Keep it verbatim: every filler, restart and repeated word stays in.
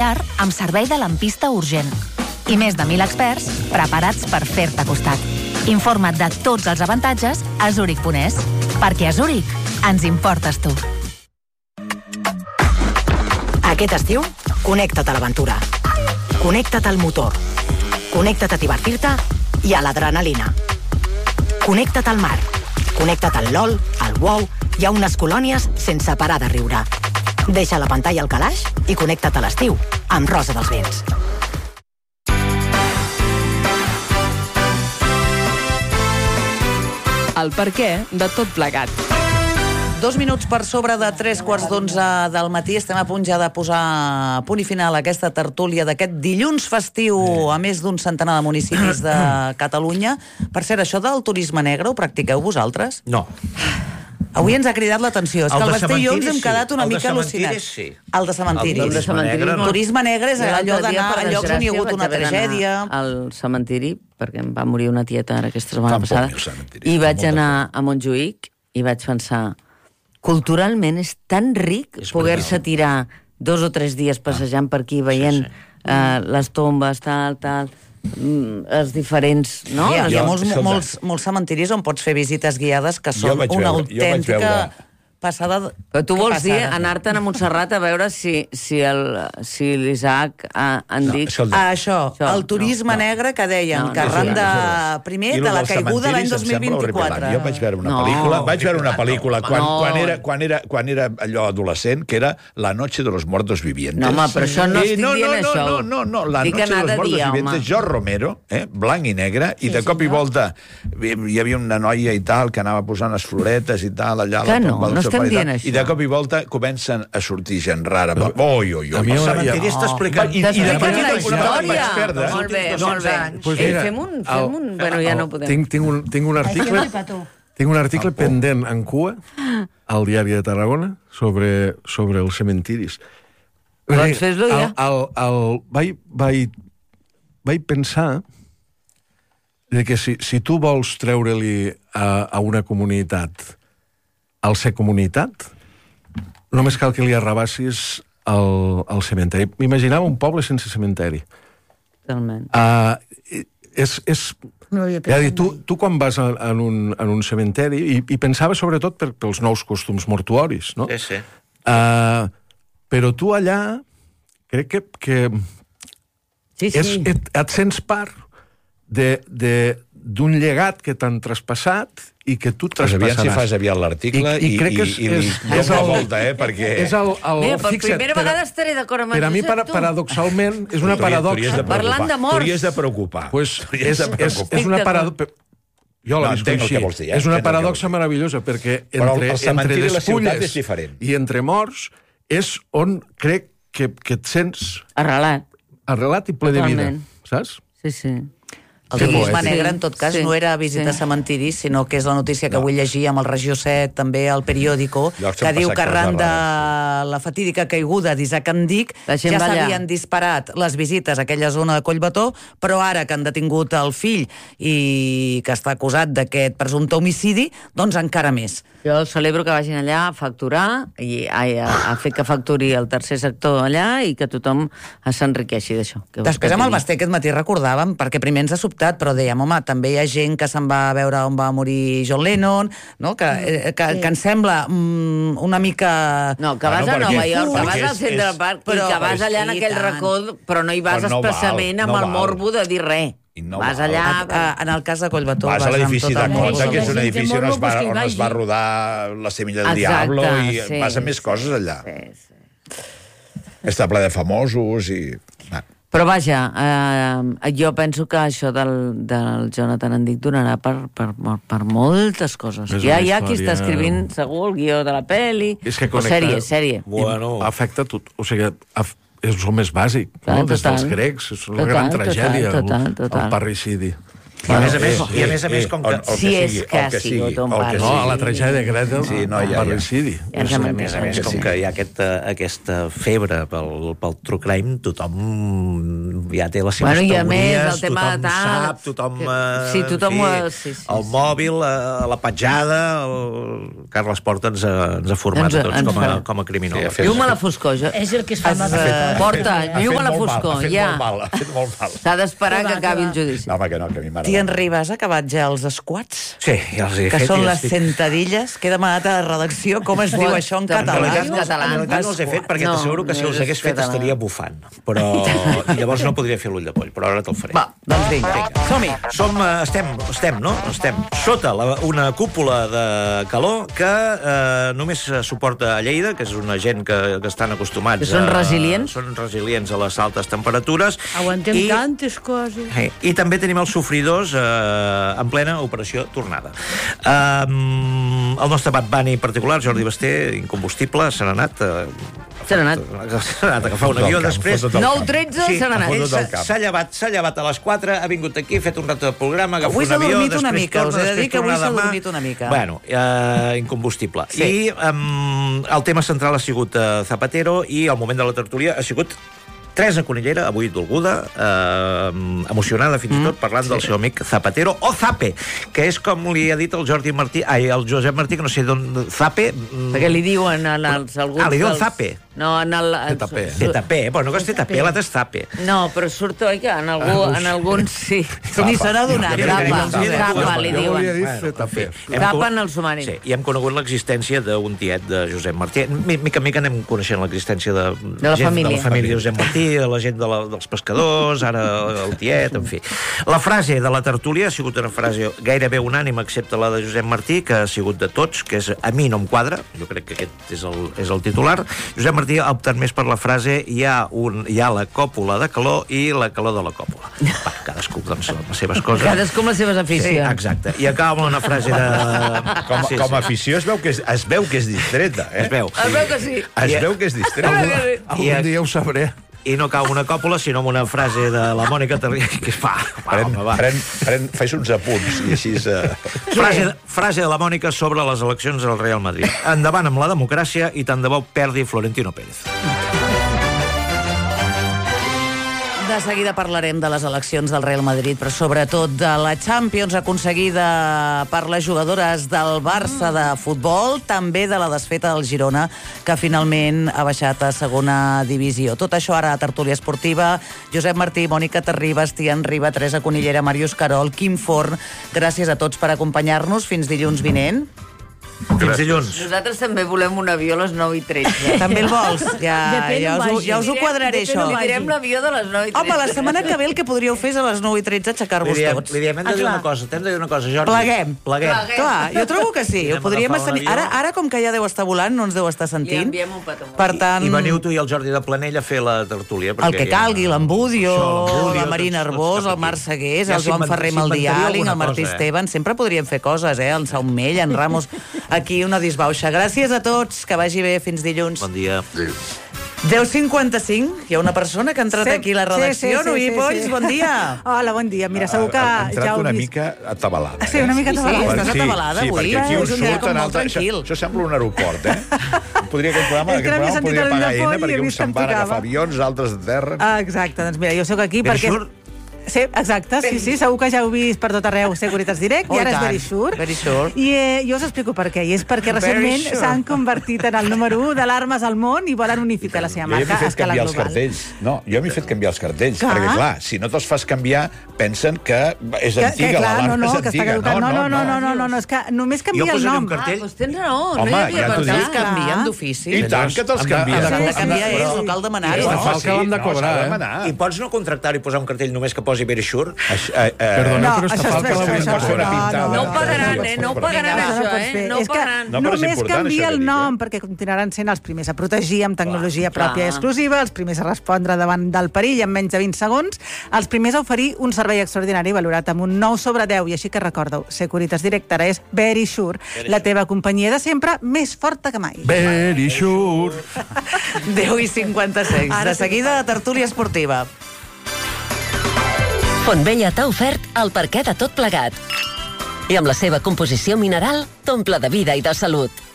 Mar amb servei de lampista urgent. I més de mil experts preparats per fer-te costat. Informa't de tots els avantatges a Zurich punt es, perquè a Zurich ens importes tu. Aquest estiu, connecta't a l'aventura. Connecta't al motor. Connecta't a divertir-te i a l'adrenalina. Connecta't al mar. Connecta't al LOL, al WoW i a unes colònies sense parar de riure. Deixa la pantalla al calaix i connecta't a l'estiu amb Rosa dels Vents. El perquè de tot plegat. Dos minuts per sobre de tres quarts d'onze del matí. Estem a punt ja de posar punt i final a aquesta tertúlia d'aquest dilluns festiu a més d'un centenar de municipis de Catalunya. Per cert, això del turisme negre ho practiqueu vosaltres? No. Avui ens ha cridat l'atenció. És que el Basté i jo ens hem quedat una mica al·lucinats. Sí. El de cementiris. El de cementiri. El turisme negre és allò d'anar a llocs on hi ha hagut una tragèdia. Al cementiri, perquè em va morir una tieta ara aquesta setmana passada, i vaig anar a Montjuïc i vaig pensar, culturalment és tan ric poder-se tirar dos o tres dies passejant per aquí, veient les tombes, tal, tal... els diferents, no? Hi ha, hi ha molts, molts, molts cementiris on pots fer visites guiades que són una veure, autèntica passada... Però tu vols dir anar-te'n a Montserrat a veure si, si, el, si l'Isaac ha, han dit... No, ah, això, això, el turisme no, negre que deien, no, que arran de primer de la caiguda l'any dos mil vint-i-quatre. Jo vaig veure una no, pel·lícula, vaig veure una pel·lícula quan, no. quan, era, quan, era, quan era allò adolescent, que era La noche de los muertos vivientes. No, home, però això no estic no, dient no, això. No, no, no, La noche de los muertos vivientes, George Romero, eh, blanc i negre, i de cop i volta hi havia una noia i tal que anava posant les floretes i tal, allà que no, no estem dient això. I de cop i volta comencen a sortir gent rara. Oi, oi, oi. El cementiri està explicant... T'expliquen la història. Molt bé, molt bé. Fem un... Bueno, ja no podem. Tinc un article... Tinc un article pendent en cua al Diari de Tarragona sobre, sobre els cementiris. Doncs fes-lo ja. El, el, vaig, vaig, vaig pensar de que si, si tu vols treure-li a, a una comunitat el ser comunitat, només cal que li arrabassis el, el cementeri. M'imaginava un poble sense cementeri. Totalment. Uh, és... és No ja dir, tu, tu quan vas a, en, un, en un cementeri, i, i pensava sobretot per, pels nous costums mortuoris, no? Sí, sí. Uh, però tu allà crec que, que sí, sí. És, et, et sents part de, de, d'un llegat que t'han traspassat i que tu traspassaràs. Aviam si fas aviat l'article i, i, i, és, i, i li dones la volta, eh? Perquè... És el, el, Mira, per fixa't, primera vegada estaré d'acord amb per a mi, para, paradoxalment, és una paradoxa. Parlant de morts. T'hauries de preocupar. Pues és, és, és una paradoxa... Jo la visco així. Dir, eh? És una paradoxa meravellosa, perquè entre, entre despulles i entre morts és on crec que, que et sents... Arrelat. Arrelat i ple de vida, saps? Sí, sí. El turisme negre, en tot cas, sí, no era visita sí. a cementiris, sinó que és la notícia que no. avui llegia amb el Regió set, també al Periódico, que diu que arran de la fatídica caiguda d'Isaac Andic ja s'havien disparat les visites a aquella zona de Collbató, però ara que han detingut el fill i que està acusat d'aquest presumpte homicidi, doncs encara més. Jo celebro que vagin allà a facturar i a, a fer que facturi el tercer sector allà i que tothom s'enriqueixi d'això. Després amb el Basté aquest matí recordàvem, perquè primer ens ha sobtat, però dèiem, home, també hi ha gent que se'n va a veure on va morir John Lennon, no? que, que, que ens sembla mm, una mica... No, que vas bueno, a Nova York, que vas al centre del parc i que vas allà en aquell racó, però no hi vas no expressament val, no amb el morbo de dir res. No vas allà... A, a, en el cas de Collbató... Vas a l'edifici de Cota, que és un edifici on es, va, on es va rodar La semilla del Exacte, diablo, i sí, vas a més coses allà. Sí, sí. Està ple de famosos i... Però vaja, eh, jo penso que això del, del Jonathan Andic donarà per, per, per moltes coses. Ja hi ha qui està escrivint segur el guió de la pel·li, és que o sèrie, sèrie. Bueno. Afecta tot, o sigui, af, és el més bàsic, clar, no? Des total, dels grecs, és una total, gran tragèdia, total, total, total. el, el parricidi. I a més a més, i a més, a més com que... Si és que sigui, no, a la tragèdia Gretel, sí, no, ja, parricidi. A més a més, com que hi ha aquesta, aquesta febre pel, pel true crime, tothom ja té les seves bueno, teories, més, tothom tal, sap, tothom... Que, sí, tothom... Fi, sí, sí, el mòbil, la petjada... El Carles Porta ens ha, ens ha format ens, a tots com a, com a criminòlegs. Sí, Llum a la foscor. Jo... És el que es fa amb la Porta, llum a la foscor, ja. Ha fet molt mal. S'ha d'esperar que acabi el judici. No, home, que no, que a mi m'agrada. Tian Ribas, ha acabat ja els squats? Sí, ja els he que fet. Que són les sentadilles, que he demanat a la redacció com es diu això en català. En realitat, no, en realitat no els he fet perquè no, t'asseguro que si els hagués fet estaria bufant. Però... I llavors no podria fer l'ull de poll, però ara te'l faré. Va, doncs vinga, som-hi. Som, estem, estem, no? Estem sota la, una cúpula de calor que eh, només suporta a Lleida, que és una gent que, que estan acostumats que són a... resilients. Són resilients a les altes temperatures. Aguantem I, tantes coses. I, I també tenim els sofridors eh, en plena operació tornada. Um, el nostre Bad Bunny particular, Jordi Basté, incombustible, se n'ha anat... Eh, se n'ha anat. Se n'ha anat a agafar un avió després. nou tretze sí, se n'ha anat. S'ha llevat, s'ha llevat a les quatre, ha vingut aquí, ha fet un rato de programa, agafa avui un avió, dormit una després mica, torna, us he de dir que avui s'ha demà. dormit una mica. Bueno, eh, incombustible. Sí. I um, el tema central ha sigut uh, Zapatero i el moment de la tertúlia ha sigut Teresa Cunillera, avui dolguda, eh, emocionada fins i tot, parlant mm, sí. del seu amic Zapatero, o Zape, que és com li ha dit el Jordi Martí, ai, el Josep Martí, que no sé d'on... Zape... Perquè li diuen als alguns... Ah, li diuen dels... Zape. No, en el... Tetapé. Tetapé, però no que és Tetapé, l'altre és Zape. No, però surt, oi, que en, algú, en alguns sí. Ni serà donat. Zapa, Zapa, li Jo volia diuen. dir Tetapé. Zapa en el submarí. Sí, i hem conegut l'existència d'un tiet de Josep Martí. Mica en mica anem coneixent l'existència de, de la gent, família. De la família de Josep Martí, de la gent de la, dels pescadors, ara el tiet, en fi. La frase de la tertúlia ha sigut una frase gairebé unànime, excepte la de Josep Martí, que ha sigut de tots, que és a mi no em quadra, jo crec que aquest és el, és el titular. Josep Martí ha optat més per la frase hi ha, un, hi ha la còpula de calor i la calor de la còpula. Va, cadascú doncs, les seves coses. Cadascú amb les seves aficions. Sí, exacte. I acaba amb una frase de... Com, sí, com a sí. afició es veu que és, es veu que és distreta, eh? Es veu. Es veu que sí. Es veu que és distreta. Algun, algun dia ho sabré. I no cau una còpula, sinó amb una frase de la Mònica Terrià, que fa... Pren, pren, pren, fes uns apunts, i així... Uh... Frase, frase de la Mònica sobre les eleccions al Real Madrid. Endavant amb la democràcia i tant de bo perdi Florentino Pérez. De seguida parlarem de les eleccions del Real Madrid, però sobretot de la Champions aconseguida per les jugadores del Barça de futbol, també de la desfeta del Girona, que finalment ha baixat a segona divisió. Tot això ara a Tertúlia Esportiva. Josep Martí, Mònica Terribas, Tian Riba, Teresa Cunillera, Màrius Carol, Quim Forn. Gràcies a tots per acompanyar-nos. Fins dilluns vinent. Fins dilluns. Nosaltres també volem un avió a les nou i tretze. També el vols? Ja, ja, us, ja us ho quadraré, això. Li direm l'avió de les nou i tretze. Home, la setmana que ve el que podríeu fer és a les nou i tretze aixecar-vos tots. Li diem, hem de dir una cosa, t'hem de dir una cosa, Jordi. Pleguem. Pleguem. Clar, jo trobo que sí. Ho podríem estar... Ara, ara, com que ja deu estar volant, no ens deu estar sentint. I enviem un petó. Per tant... I, I veniu tu i el Jordi de Planell a fer la tertúlia. El que calgui, l'Embudio, la Marina Arbós, el Marc Segués, el Joan Ferrer amb el diàleg, el Martí Esteban. Sempre podríem fer coses, eh? El Saumell, en Ramos. Aquí una disbauxa. Gràcies a tots, que vagi bé, fins dilluns. Bon dia. deu cinquanta-cinc, hi ha una persona que ha entrat sí, aquí a la redacció, sí, sí, Noí sí, Polls, sí. Bon dia. Hola, bon dia. Mira, segur que ha, ha entrat ja heu una vist... mica atabalada. Sí, una mica atabalada. Sí, sí, estàs atabalada sí, avui. Sí, perquè aquí és un dia com molt altre... tranquil. Això, això sembla un aeroport, eh? Podria, aquest programa, aquest programa podria pagar Aena, perquè uns se'n van a agafar avions, altres de terra. Ah, exacte, doncs mira, jo sóc aquí perquè... Sí, exacte, sí, sí, segur que ja heu vist per tot arreu Securitas Direct, oh, i ara tant. és Very Sure. Very Sure. I eh, jo us explico per què, i és perquè recentment sure. s'han convertit en el número u d'alarmes al món i volen unificar la seva marca a escala global. Els cartells. No, jo m'he fet canviar els cartells, clar. Perquè, clar, si no te'ls fas canviar, pensen que és antiga, l'alarma és antiga. No, no, no, no, no, no, no, és que només canvia el nom. Ah, doncs tens raó. Home, ja t'ho dic. Canvien d'ofici. I tant que te'ls canvien. S'han de canviar ells, no cal demanar-ho. No, que l'han de cobrar, eh? I pots no contractar i posar un cartell només que posi Very Sure? Perdona, no, però està falta la veritat. No ho pagaran, eh? No ho pagaran, això, eh? No ho pagaran. Només canvia el nom, perquè continuaran sent els primers a protegir amb tecnologia pròpia i exclusiva, els primers a respondre davant del perill en menys de vint segons, els primers a oferir un servei extraordinari valorat amb un nou sobre deu, i així que recordeu, Securitas Direct ara és Very Sure, la teva companyia de sempre més forta que mai. Very Sure. deu i cinquanta-sis. De seguida, Tertúlia Esportiva. Fontvella t'ha ofert el perquè de tot plegat. I amb la seva composició mineral t'omple de vida i de salut.